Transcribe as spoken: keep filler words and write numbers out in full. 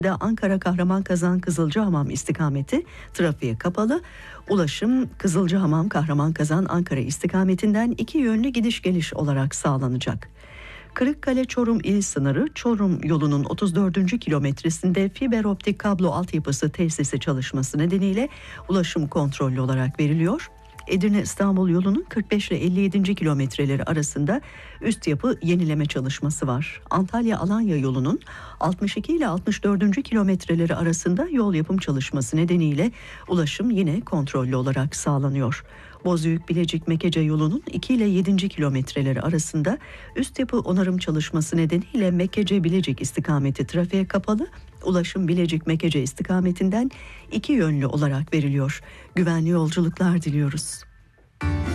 Ankara Kahramanmaraş Kızılcahamam istikameti trafiğe kapalı. Ulaşım Kızılcahamam Kahramanmaraş Ankara istikametinden iki yönlü gidiş geliş olarak sağlanacak. Kırıkkale Çorum il sınırı Çorum yolunun otuz dördüncü kilometresinde fiber optik kablo altyapısı tesisi çalışması nedeniyle ulaşım kontrollü olarak veriliyor. Edirne İstanbul yolunun kırk beş ile elli yedinci kilometreleri arasında üst yapı yenileme çalışması var. Antalya Alanya yolunun altmış iki ile altmış dördüncü kilometreleri arasında yol yapım çalışması nedeniyle ulaşım yine kontrollü olarak sağlanıyor. Bozüyük Bilecik Mekece yolunun iki ile yedinci kilometreleri arasında üst yapı onarım çalışması nedeniyle Mekece Bilecik istikameti trafiğe kapalı. Ulaşım Bilecik Mekece istikametinden iki yönlü olarak veriliyor. Güvenli yolculuklar diliyoruz.